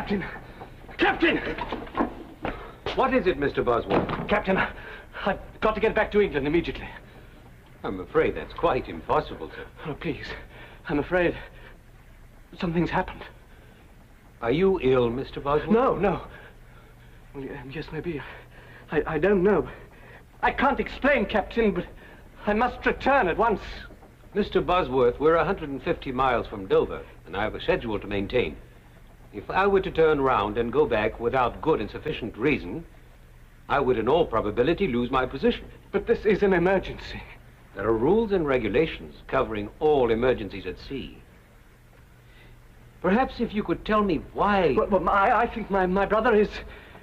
Captain! Captain! What is it, Mr. Bosworth? Captain, I've got to get back to England immediately. I'm afraid that's quite impossible, sir. Oh, please. I'm afraid something's happened. Are you ill, Mr. Bosworth? No. Well, yes, maybe. I don't know. I can't explain, Captain, but I must return at once. Mr. Bosworth, we're 150 miles from Dover, and I have a schedule to maintain. If I were to turn round and go back without good and sufficient reason, I would in all probability lose my position. But this is an emergency. There are rules and regulations covering all emergencies at sea. Perhaps if you could tell me why... Well, I think my brother is...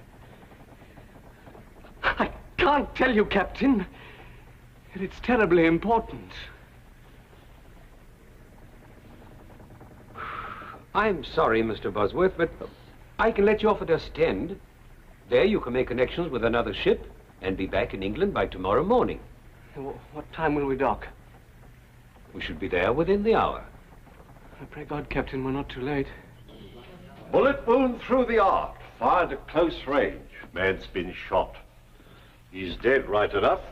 I can't tell you, Captain. It's terribly important. I'm sorry, Mr. Bosworth, but I can let you off at Ostend. There you can make connections with another ship and be back in England by tomorrow morning. What time will we dock? We should be there within the hour. I pray God, Captain, we're not too late. Bullet wound through the arc, fired at close range. Man's been shot. He's dead right enough.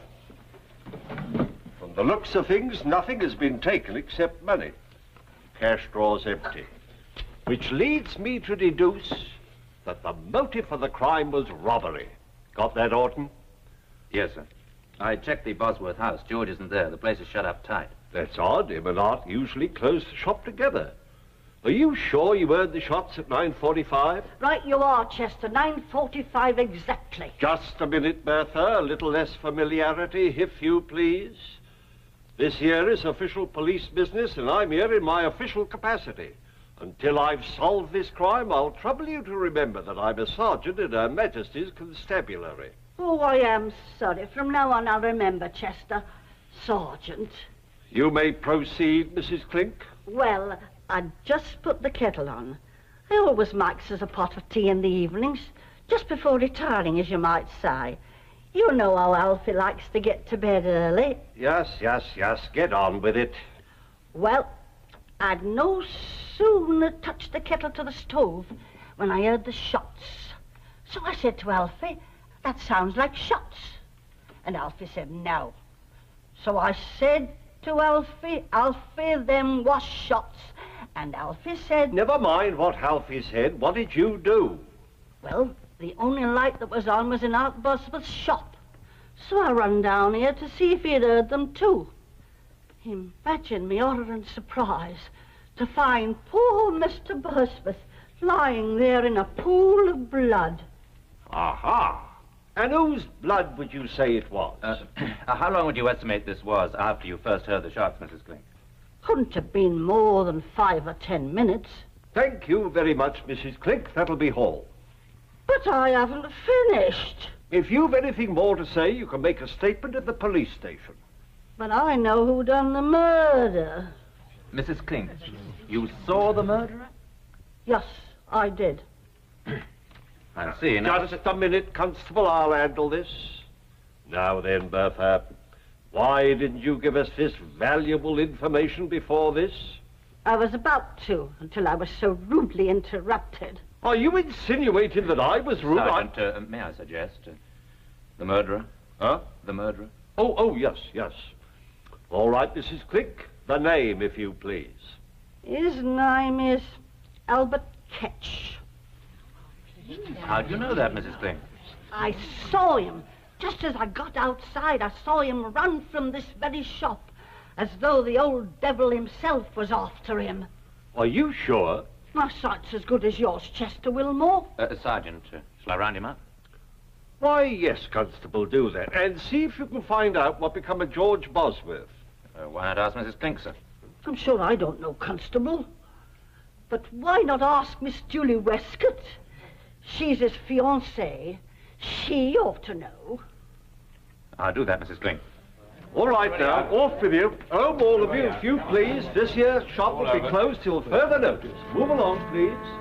From the looks of things, nothing has been taken except money. Cash draw's empty. Which leads me to deduce that the motive for the crime was robbery. Got that, Orton? Yes, sir. I checked the Bosworth house. George isn't there. The place is shut up tight. That's odd. Him and Art usually close the shop together. Are you sure you heard the shots at 9:45? Right you are, Chester. 9:45 exactly. Just a minute, Bertha. A little less familiarity, if you please. This here is official police business, and I'm here in my official capacity. Until I've solved this crime, I'll trouble you to remember that I'm a sergeant in Her Majesty's Constabulary. Oh, I am sorry. From now on, I'll remember, Chester. Sergeant. You may proceed, Mrs. Clink. Well, I'd just put the kettle on. I always makes us a pot of tea in the evenings, just before retiring, as you might say. You know how Alfie likes to get to bed early. Yes. Get on with it. Well, I'd no sooner touched the kettle to the stove when I heard the shots. So I said to Alfie, that sounds like shots. And Alfie said, no. So I said to Alfie, them was shots. And Alfie said... Never mind what Alfie said. What did you do? Well, the only light that was on was in Art Bosworth's shop. So I run down here to see if he'd heard them too. Imagine me horror and surprise to find poor Mr. Bosworth lying there in a pool of blood. Aha! And whose blood would you say it was? How long would you estimate this was after you first heard the shots, Mrs. Clink? Couldn't have been more than 5 or 10 minutes. Thank you very much, Mrs. Clink. That'll be all. But I haven't finished. If you've anything more to say, you can make a statement at the police station. But I know who done the murder. Mrs. Clink, you saw the murderer? Yes, I did. I see. Now, Just a minute, Constable. I'll handle this. Now then, Bertha, why didn't you give us this valuable information before this? I was about to, until I was so rudely interrupted. Are you insinuating that I was rude? Sergeant, may I suggest? The murderer? Huh? The murderer? Oh, yes. All right, Mrs. Clink. The name, if you please. His name is Albert Ketch. How do you know that, Mrs. Clink? I saw him. Just as I got outside, I saw him run from this very shop, as though the old devil himself was after him. Are you sure? My sight's as good as yours, Chester Wilmore. Sergeant, shall I round him up? Why, yes, Constable, do that. And see if you can find out what become of George Bosworth. Why not ask Mrs. Clink, sir? I'm sure I don't know, Constable. But why not ask Miss Julie Westcott? She's his fiancée. She ought to know. I'll do that, Mrs. Clink. All right, now, off with you. Home, all of you, if you please. This here shop will be closed till further notice. Move along, please.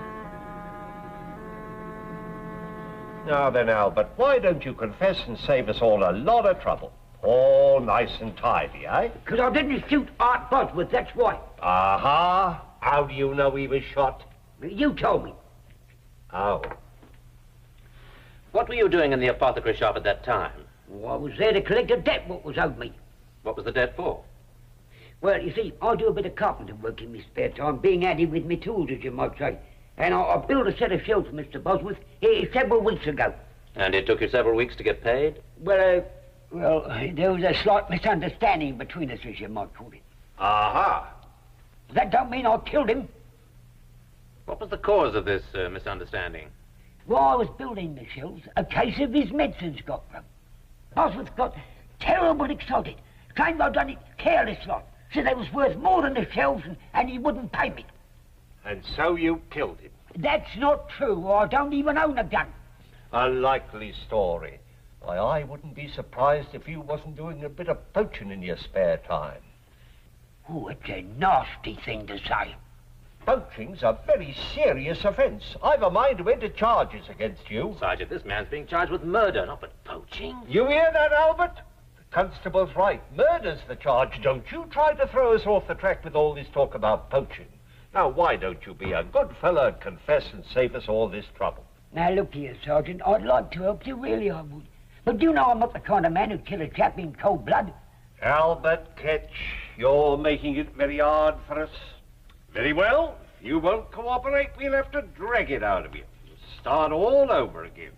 Now then, Albert, why don't you confess and save us all a lot of trouble? All nice and tidy, eh? Because I didn't shoot Art Bosworth, that's why. Aha! How do you know he was shot? You told me. Oh. What were you doing in the apothecary shop at that time? Oh, I was there to collect a debt what was owed me. What was the debt for? Well, you see, I do a bit of carpenter work in my spare time, being handy with my tools, as you might say. And I built a set of shelves for Mr. Bosworth several weeks ago. And it took you several weeks to get paid? Well, there was a slight misunderstanding between us, as you might call it. Aha. That don't mean I killed him. What was the cause of this misunderstanding? While I was building the shelves, a case of his medicines got broke. Bosworth got terrible excited. Claimed I'd done it careless like. Said they was worth more than the shelves and he wouldn't pay me. And so you killed him. That's not true. I don't even own a gun. A likely story. Why, I wouldn't be surprised if you wasn't doing a bit of poaching in your spare time. Oh, it's a nasty thing to say. Poaching's a very serious offence. I've a mind to enter charges against you. Sergeant, this man's being charged with murder, not with poaching. You hear that, Albert? The constable's right. Murder's the charge. Don't you try to throw us off the track with all this talk about poaching. Now, why don't you be a good fellow and confess and save us all this trouble? Now, look here, Sergeant. I'd like to help you, really I would. But you know I'm not the kind of man who'd kill a chap in cold blood. Albert Ketch, you're making it very hard for us. Very well. If you won't cooperate, we'll have to drag it out of you. Start all over again.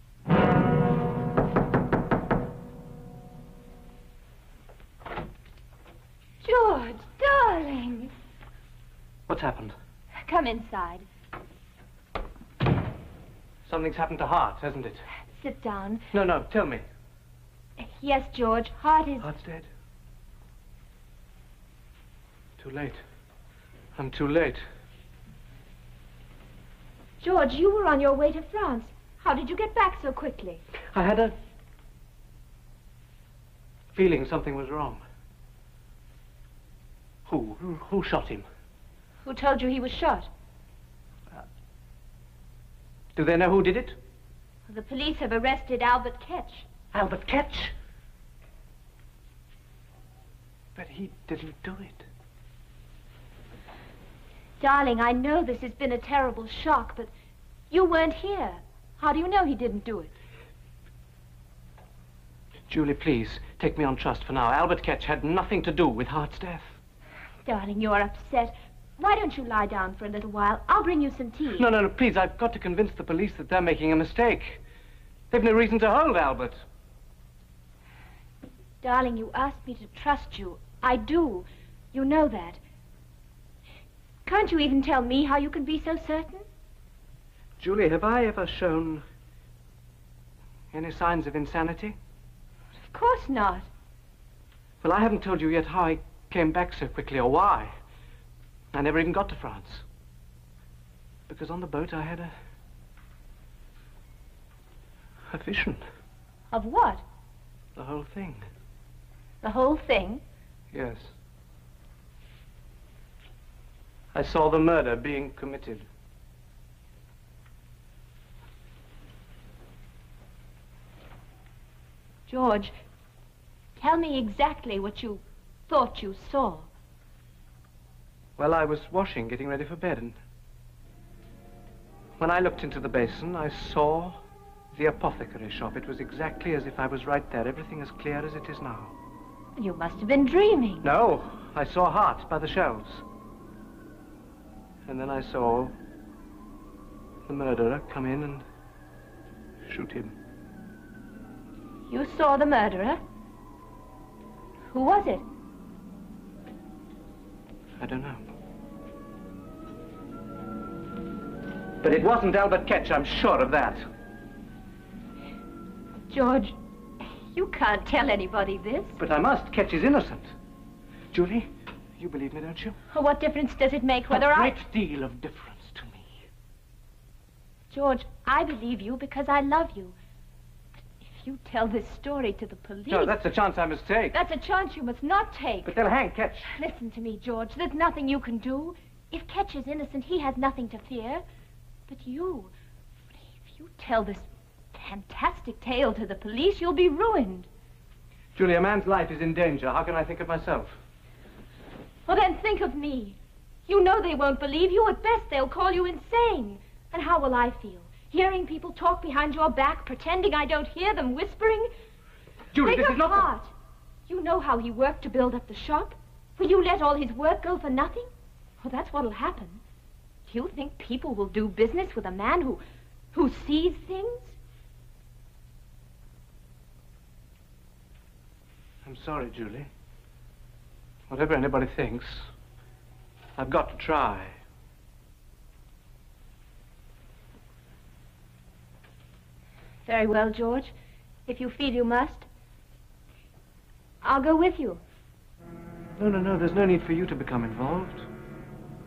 George, darling. What's happened? Come inside. Something's happened to Hart, hasn't it? Sit down. No, tell me. Yes, George, Hart is... Hart's dead. Too late. I'm too late. George, you were on your way to France. How did you get back so quickly? I had a feeling something was wrong. Who shot him? Who told you he was shot? Do they know who did it? The police have arrested Albert Ketch. Albert Ketch? But he didn't do it. Darling, I know this has been a terrible shock, but you weren't here. How do you know he didn't do it? Julie, please, take me on trust for now. Albert Ketch had nothing to do with Hart's death. Darling, you're upset. Why don't you lie down for a little while? I'll bring you some tea. No, please, I've got to convince the police that they're making a mistake. They've no reason to hold Albert. Darling, you asked me to trust you. I do. You know that. Can't you even tell me how you can be so certain? Julie, have I ever shown any signs of insanity? Of course not. Well, I haven't told you yet how I came back so quickly or why. I never even got to France. Because on the boat I had a vision. Of what? The whole thing. The whole thing? Yes. I saw the murder being committed. George, tell me exactly what you thought you saw. Well, I was washing, getting ready for bed, and when I looked into the basin, I saw the apothecary shop. It was exactly as if I was right there, everything as clear as it is now. You must have been dreaming. No, I saw Hart by the shelves. And then I saw the murderer come in and shoot him. You saw the murderer? Who was it? I don't know. But it wasn't Albert Ketch, I'm sure of that. George, you can't tell anybody this. But I must. Ketch is innocent. Julie, you believe me, don't you? What difference does it make whether A great deal of difference to me. George, I believe you because I love you. But if you tell this story to the police... No, that's a chance I must take. That's a chance you must not take. But they'll hang Ketch. Listen to me, George. There's nothing you can do. If Ketch is innocent, he has nothing to fear. But you... If you tell this fantastic tale to the police, you'll be ruined. Julie, a man's life is in danger. How can I think of myself? Well, then think of me. You know they won't believe you. At best, they'll call you insane. And how will I feel? Hearing people talk behind your back, pretending I don't hear them, whispering? Julie, Break this is not... apart. You know how he worked to build up the shop. Will you let all his work go for nothing? Well, that's what'll happen. Do you think people will do business with a man who sees things? I'm sorry, Julie. Whatever anybody thinks, I've got to try. Very well, George. If you feel you must, I'll go with you. No, there's no need for you to become involved.